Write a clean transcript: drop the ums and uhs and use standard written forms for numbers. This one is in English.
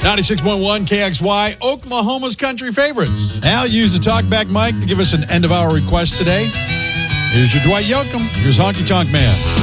96.1 KXY, Oklahoma's country favorites. Al used the talkback mic to give us an end-of-hour request today. Here's your Dwight Yoakam. Here's Honky Tonk Man.